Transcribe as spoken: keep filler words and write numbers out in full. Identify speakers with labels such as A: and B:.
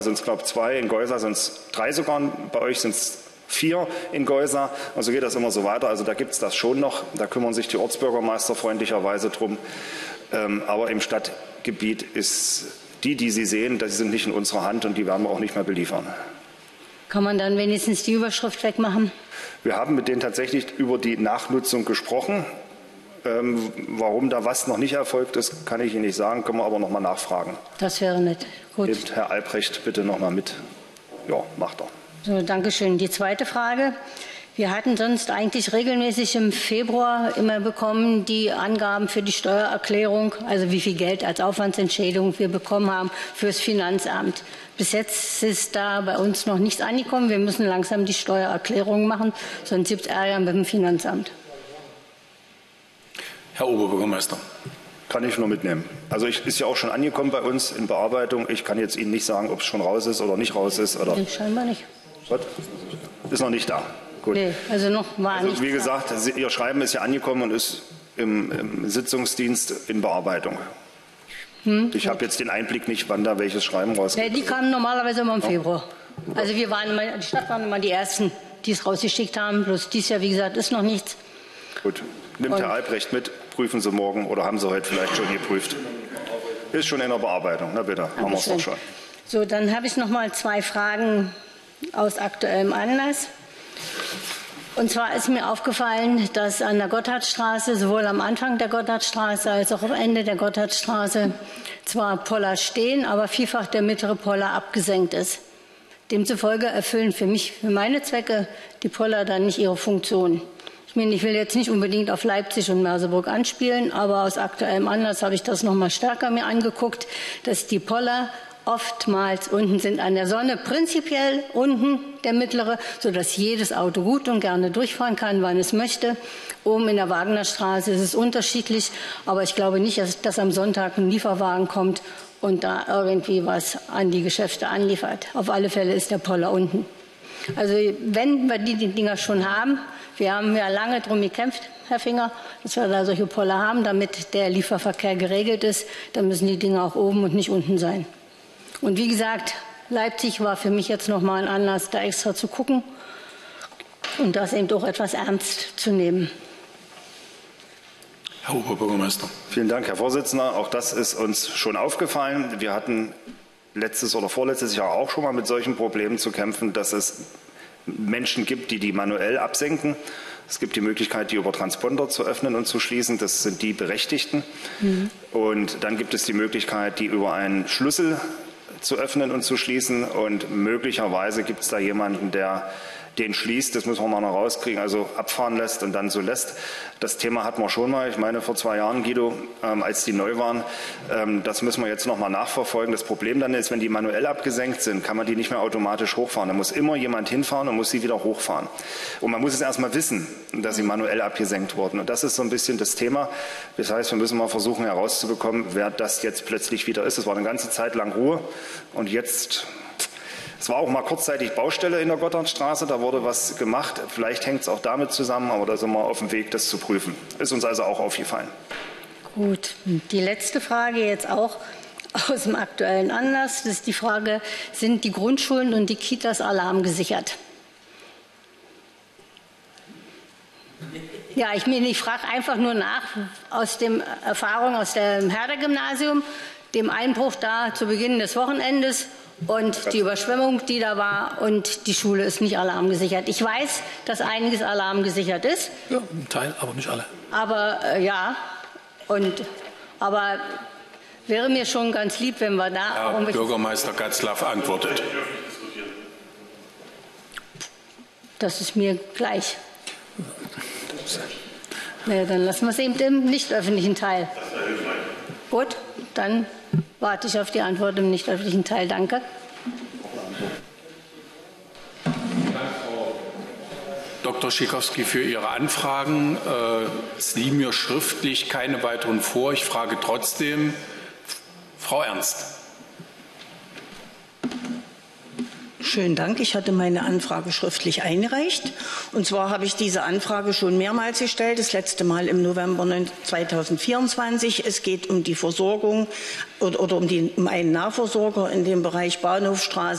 A: sind es, glaube ich, zwei, in Geusar sind es drei sogar, bei euch sind es vier in Geusar. Also geht das immer so weiter. Also da gibt es das schon noch. Da kümmern sich die Ortsbürgermeister freundlicherweise drum. Ähm, aber im Stadtgebiet ist die, die Sie sehen, die sind nicht in unserer Hand und die werden wir auch nicht mehr beliefern.
B: Kann man dann wenigstens die Überschrift wegmachen?
A: Wir haben mit denen tatsächlich über die Nachnutzung gesprochen. Ähm, warum da was noch nicht erfolgt ist, kann ich Ihnen nicht sagen, können wir aber noch mal nachfragen.
B: Das wäre nett. Gut.
A: Gebt Herr Albrecht bitte noch mal mit. Ja, macht er.
B: So, danke schön. Die zweite Frage. Wir hatten sonst eigentlich regelmäßig im Februar immer bekommen die Angaben für die Steuererklärung, also wie viel Geld als Aufwandsentschädigung wir bekommen haben fürs Finanzamt. Bis jetzt ist da bei uns noch nichts angekommen. Wir müssen langsam die Steuererklärung machen, sonst gibt es Ärger mit dem Finanzamt.
C: Herr Oberbürgermeister.
A: Kann ich nur mitnehmen. Also ich, ist ja auch schon angekommen bei uns in Bearbeitung. Ich kann jetzt Ihnen nicht sagen, ob es schon raus ist oder nicht raus ist. Oder
B: Nee, scheinbar nicht.
A: Was? Ist noch nicht da. Gut.
B: Nee, also noch war
A: also,
B: nichts
A: wie gesagt, da. Ihr Schreiben ist ja angekommen und ist im, im Sitzungsdienst in Bearbeitung. Hm, ich habe jetzt den Einblick nicht, wann da welches Schreiben rausgeht.
B: Nee, die kamen normalerweise immer im Februar. Also wir waren immer, die Stadt waren immer die Ersten, die es rausgeschickt haben. Bloß dies Jahr, wie gesagt, ist noch nichts.
A: Gut. Nimmt Herr Albrecht mit, prüfen Sie morgen oder haben Sie heute vielleicht schon geprüft? Ist schon in der Bearbeitung, na bitte, haben wir es doch schon.
B: So, dann habe ich noch mal zwei Fragen aus aktuellem Anlass. Und zwar ist mir aufgefallen, dass an der Gotthardstraße, sowohl am Anfang der Gotthardstraße als auch am Ende der Gotthardstraße, zwar Poller stehen, aber vielfach der mittlere Poller abgesenkt ist. Demzufolge erfüllen für mich, für meine Zwecke, die Poller dann nicht ihre Funktion. Ich meine, ich will jetzt nicht unbedingt auf Leipzig und Merseburg anspielen, aber aus aktuellem Anlass habe ich das noch mal stärker mir angeguckt, dass die Poller oftmals unten sind an der Sonne, prinzipiell unten der mittlere, sodass jedes Auto gut und gerne durchfahren kann, wann es möchte. Oben in der Wagnerstraße ist es unterschiedlich, aber ich glaube nicht, dass, dass am Sonntag ein Lieferwagen kommt und da irgendwie was an die Geschäfte anliefert. Auf alle Fälle ist der Poller unten. Also wenn wir die, die Dinger schon haben, wir haben ja lange darum gekämpft, Herr Finger, dass wir da solche Poller haben, damit der Lieferverkehr geregelt ist, dann müssen die Dinger auch oben und nicht unten sein. Und wie gesagt, Leipzig war für mich jetzt noch mal ein Anlass, da extra zu gucken und das eben auch etwas ernst zu nehmen.
C: Herr Oberbürgermeister.
A: Vielen Dank, Herr Vorsitzender. Auch das ist uns schon aufgefallen. Wir hatten letztes oder vorletztes Jahr auch schon mal mit solchen Problemen zu kämpfen, dass es Menschen gibt, die die manuell absenken. Es gibt die Möglichkeit, die über Transponder zu öffnen und zu schließen. Das sind die Berechtigten. Mhm. Und dann gibt es die Möglichkeit, die über einen Schlüssel zu öffnen und zu schließen. Und möglicherweise gibt es da jemanden, der den schließt, das müssen wir mal noch rauskriegen, also abfahren lässt und dann so lässt. Das Thema hatten wir schon mal, ich meine vor zwei Jahren, Guido, ähm, als die neu waren. Ähm, das müssen wir jetzt noch mal nachverfolgen. Das Problem dann ist, wenn die manuell abgesenkt sind, kann man die nicht mehr automatisch hochfahren. Da muss immer jemand hinfahren und muss sie wieder hochfahren. Und man muss es erst mal wissen, dass sie manuell abgesenkt wurden. Und das ist so ein bisschen das Thema. Das heißt, wir müssen mal versuchen herauszubekommen, wer das jetzt plötzlich wieder ist. Es war eine ganze Zeit lang Ruhe und jetzt... Es war auch mal kurzzeitig Baustelle in der Gotthardstraße, da wurde was gemacht. Vielleicht hängt es auch damit zusammen, aber da sind wir auf dem Weg, das zu prüfen. Ist uns also auch aufgefallen.
B: Gut, die letzte Frage jetzt auch aus dem aktuellen Anlass. Das ist die Frage, sind die Grundschulen und die Kitas alarmgesichert? Ja, ich, ich frage einfach nur nach, aus der Erfahrung aus dem Herder-Gymnasium, dem Einbruch da zu Beginn des Wochenendes und die Überschwemmung, die da war, und die Schule ist nicht alarmgesichert. Ich weiß, dass einiges alarmgesichert ist.
C: Ja, ein Teil, aber nicht alle.
B: Aber äh, ja, und, aber wäre mir schon ganz lieb, wenn wir da...
C: Herr Bürgermeister Gatzlaff antwortet.
B: Das ist mir gleich. Na, dann lassen wir es eben im nicht öffentlichen Teil. Gut, dann warte ich auf die Antwort im nicht öffentlichen Teil. Danke.
C: Doktor Schikowski für Ihre Anfragen. Es liegen mir schriftlich keine weiteren vor. Ich frage trotzdem, Frau Ernst.
D: Schönen Dank. Ich hatte meine Anfrage schriftlich eingereicht. Und zwar habe ich diese Anfrage schon mehrmals gestellt, das letzte Mal im November zweitausendvierundzwanzig. Es geht um die Versorgung oder, oder um, die, um einen Nahversorger in dem Bereich Bahnhofstraße.